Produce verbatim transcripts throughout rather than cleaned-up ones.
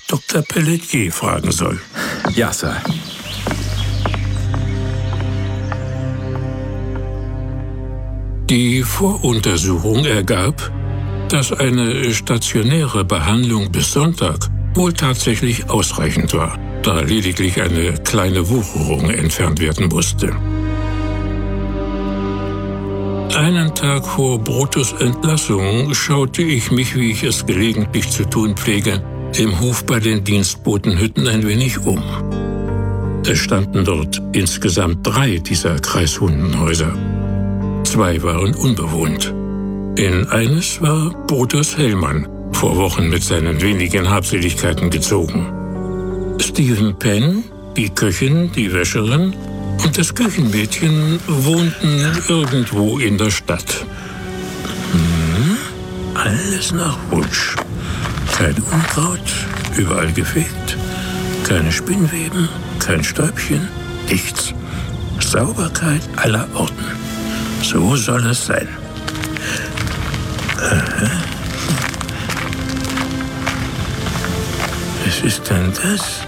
Doktor Pelletier fragen soll. Ja, Sir. Die Voruntersuchung ergab, dass eine stationäre Behandlung bis Sonntag wohl tatsächlich ausreichend war, da lediglich eine kleine Wucherung entfernt werden musste. Einen Tag vor Brutus Entlassung schaute ich mich, wie ich es gelegentlich zu tun pflege, im Hof bei den Dienstbotenhütten ein wenig um. Es standen dort insgesamt drei dieser Kreishundenhäuser. Zwei waren unbewohnt. In eines war Brutus Hellmann vor Wochen mit seinen wenigen Habseligkeiten gezogen. Stephen Penn, die Köchin, die Wäscherin und das Küchenmädchen wohnten irgendwo in der Stadt. Hm, alles nach Wunsch. Kein Unkraut, überall gefegt, keine Spinnweben, kein Stäubchen, nichts. Sauberkeit aller Orten. So soll es sein. Aha. Was ist denn das?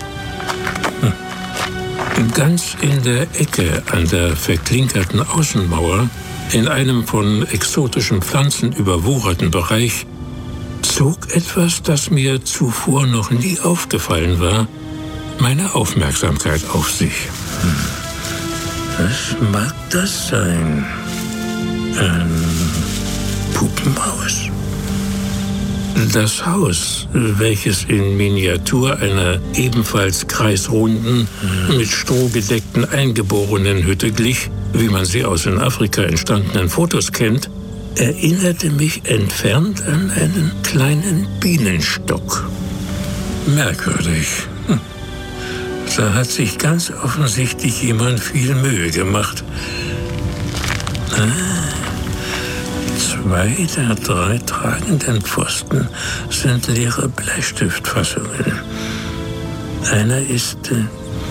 Hm. Ganz in der Ecke an der verklinkerten Außenmauer, in einem von exotischen Pflanzen überwucherten Bereich, zog etwas, das mir zuvor noch nie aufgefallen war, meine Aufmerksamkeit auf sich. Hm. Was mag das sein? Ein Puppenhaus? Das Haus, welches in Miniatur einer ebenfalls kreisrunden, mit Stroh gedeckten eingeborenen Hütte glich, wie man sie aus in Afrika entstandenen Fotos kennt, erinnerte mich entfernt an einen kleinen Bienenstock. Merkwürdig. Hm. Da hat sich ganz offensichtlich jemand viel Mühe gemacht. Ah. Zwei der drei tragenden Pfosten sind leere Bleistiftfassungen. Einer ist äh,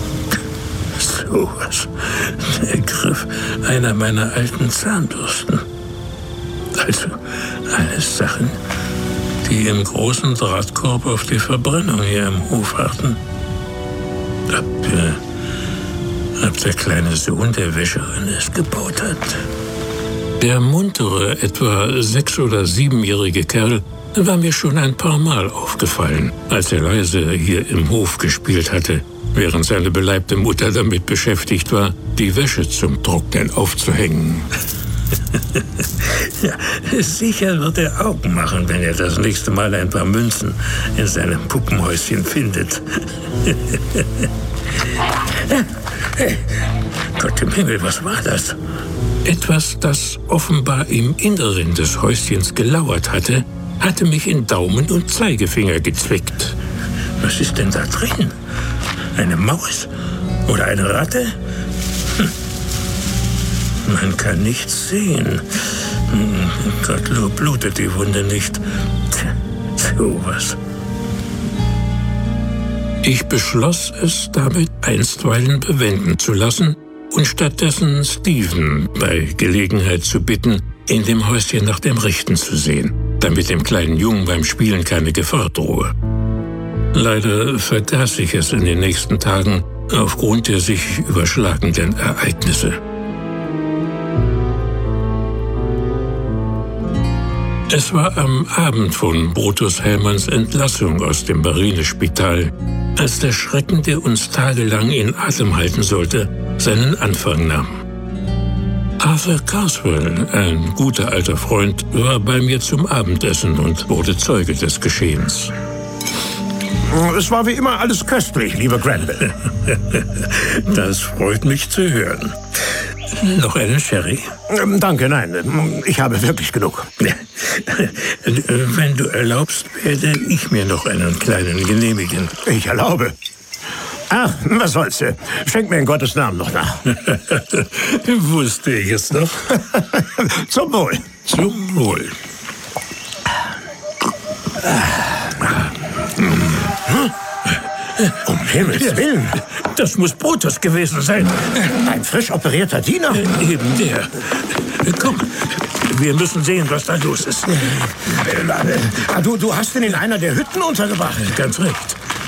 sowas. Der Griff einer meiner alten Zahnbürsten. Also alles Sachen, die im großen Drahtkorb auf die Verbrennung hier im Hof warten. Ob, äh, ob der kleine Sohn der Wäscherin es gebaut hat. Der muntere, etwa sechs- oder siebenjährige Kerl war mir schon ein paar Mal aufgefallen, als er leise hier im Hof gespielt hatte, während seine beleibte Mutter damit beschäftigt war, die Wäsche zum Trocknen aufzuhängen. Ja, sicher wird er Augen machen, wenn er das nächste Mal ein paar Münzen in seinem Puppenhäuschen findet. Hey, Gott im Himmel, was war das? Etwas, das offenbar im Inneren des Häuschens gelauert hatte, hatte mich in Daumen und Zeigefinger gezwickt. Was ist denn da drin? Eine Maus? Oder eine Ratte? Hm. Man kann nichts sehen. Hm. Gottlob blutet die Wunde nicht. So was. Ich beschloss, es damit einstweilen bewenden zu lassen und stattdessen Stephen bei Gelegenheit zu bitten, in dem Häuschen nach dem Richten zu sehen, damit dem kleinen Jungen beim Spielen keine Gefahr drohe. Leider vergaß ich es in den nächsten Tagen aufgrund der sich überschlagenden Ereignisse. Es war am Abend von Brutus Hellmanns Entlassung aus dem Marinespital, als der Schrecken, der uns tagelang in Atem halten sollte, seinen Anfang nahm. Arthur Carswell, ein guter alter Freund, war bei mir zum Abendessen und wurde Zeuge des Geschehens. Es war wie immer alles köstlich, lieber Granville. Das freut mich zu hören. Noch einen Sherry? Ähm, danke, nein. Ich habe wirklich genug. Wenn du erlaubst, werde ich mir noch einen kleinen genehmigen. Ich erlaube. Ach, was soll's. Schenk mir in Gottes Namen noch nach. Wusste ich es doch. Zum Wohl. Zum Wohl. Um Himmels Willen. Das muss Brutus gewesen sein. Ein frisch operierter Diener? Eben der. Komm, wir müssen sehen, was da los ist. Du, du hast ihn in einer der Hütten untergebracht. Ganz recht.